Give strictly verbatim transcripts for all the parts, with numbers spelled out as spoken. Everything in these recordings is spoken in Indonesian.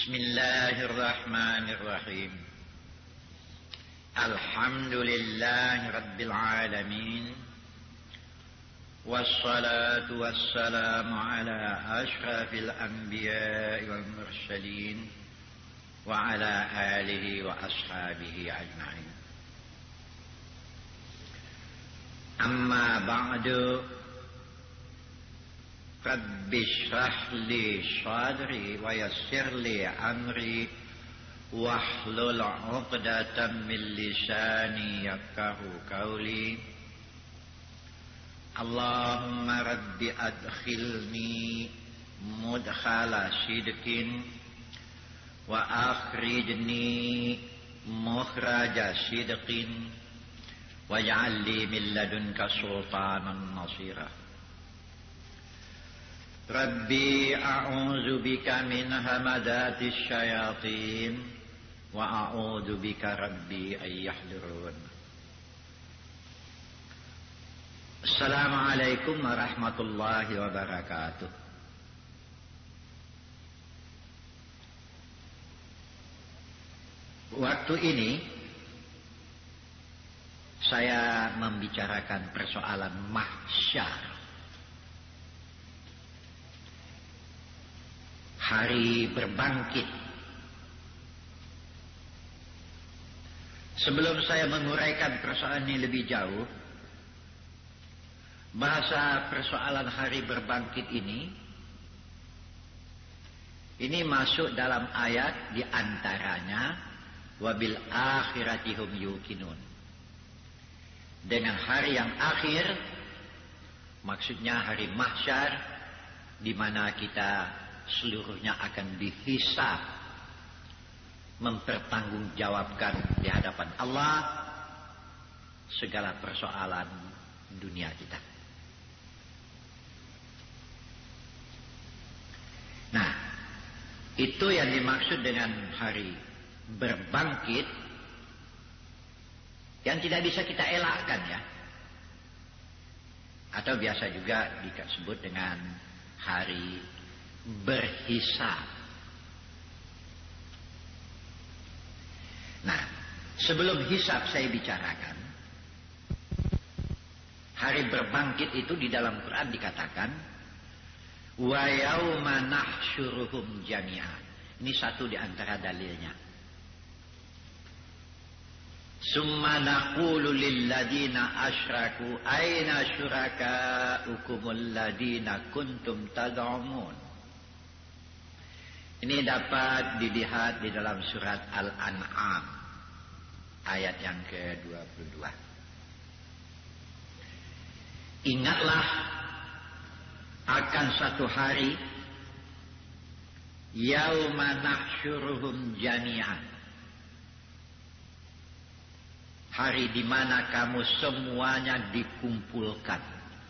Bismillahirrahmanirrahim. Alhamdulillahi Rabbil Alamin. Wassalatu wassalamu ala ashrafil anbiya'i wal mursalin wa ala alihi wa ashabihi ajma'in. Amma ba'du. Rabbi shrah li sadri wa yassir li amri wahlul 'uqdatam min lisani yafqahu qawli. Allahumma rabbi adkhilni mudkhala sidqin wa akhrijni mukhraja sidqin waj'al li min ladunka sultanan nasira. Rabbi a'udzu bika min hamadatis syayatin wa a'udzu bika rabbi ay yahdurun. Assalamualaikum warahmatullahi wabarakatuh. Waktu ini saya membicarakan persoalan mahsyar, hari berbangkit. Sebelum saya menguraikan persoalan ini lebih jauh, bahasa persoalan hari berbangkit ini ini masuk dalam ayat di antaranya wabil akhirati hum yuqinun. Dengan hari yang akhir maksudnya hari mahsyar, di mana kita seluruhnya akan dihisab, mempertanggungjawabkan di hadapan Allah segala persoalan dunia kita. Nah, itu yang dimaksud dengan hari berbangkit, yang tidak bisa kita elakkan, ya. Atau biasa juga disebut dengan hari berhisab. Nah, sebelum hisab saya bicarakan, hari berbangkit itu di dalam Quran dikatakan wa yauma nahsyuruhum jami'an. Ini satu di antara dalilnya. Summa naqulu lil ladina asyraku aina syurakaukumul ladina kuntum tad'umun. Ini dapat dilihat di dalam surat Al-An'am ayat yang ke dua puluh dua. Ingatlah akan satu hari yauma nahsyuruhum jami'an, hari di mana kamu semuanya dikumpulkan.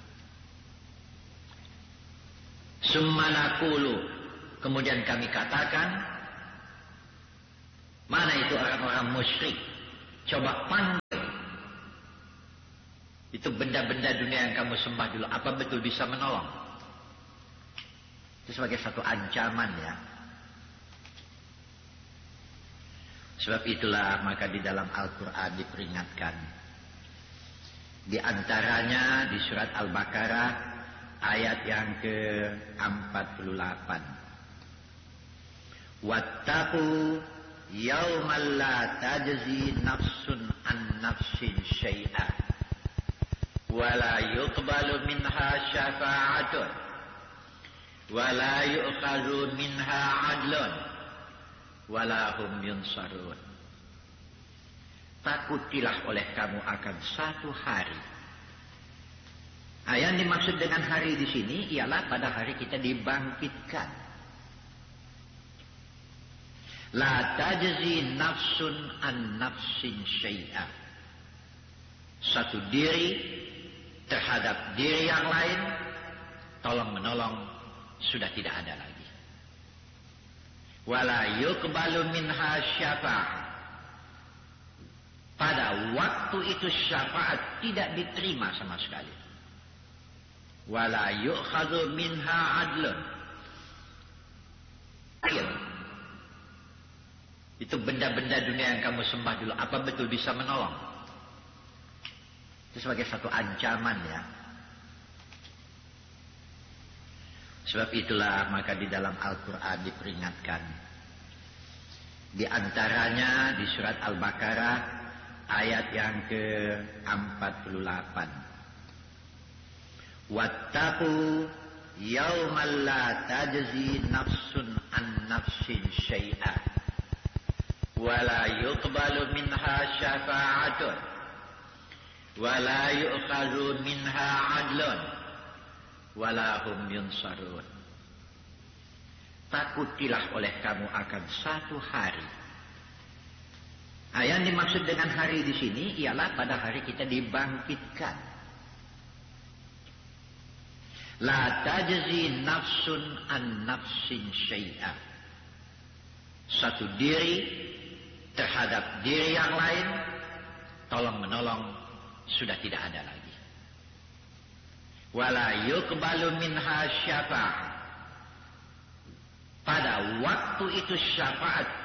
Summa naqulu, kemudian kami katakan, mana itu orang-orang musyrik? Coba panggil itu benda-benda dunia yang kamu sembah dulu, apa betul bisa menolong? Itu sebagai satu ancaman, ya. Sebab itulah maka di dalam Al-Quran diperingatkan. Di antaranya di surat Al-Baqarah ayat yang ke empat puluh delapan. Wattaqu yawman la tajzi nafsun an nafsin syai'a wa la yuqbalu minha syafa'atun wa la yu'khadhu minha 'adlun wa la hum yunsarun. Takutilah oleh kamu akan satu hari. Nah, yang dimaksud dengan hari di sini ialah pada hari kita dibangkitkan. La tajzi nafsun an nafsin syai'a. Satu diri terhadap diri yang lain, tolong menolong sudah tidak ada lagi. Wala yuqbalu minha syafa'ah. Pada waktu itu syafaat tidak diterima sama sekali. Wala yu'khadhu minha adlun. Itu benda-benda dunia yang kamu sembah dulu, apa betul bisa menolong? Itu sebagai satu ancaman ya. Sebab itulah maka di dalam Al-Quran diperingatkan. Di antaranya di surat Al-Baqarah ayat yang ke empat puluh delapan. Wattaqu yawman la tajzi nafsun an nafsin syai'a wa la yuqbalu minha syafa'atun wa la yu'khadhu minha 'adlun wa la hum yunsarun. Takutilah oleh kamu akan satu hari. Nah, yang dimaksud dengan hari di sini ialah pada hari kita dibangkitkan. La tajzi nafsun an nafsin syai'a. Satu diri terhadap diri yang lain, tolong menolong sudah tidak ada lagi. Wala yuqbalu minha syafa'ah. Pada waktu itu syafaat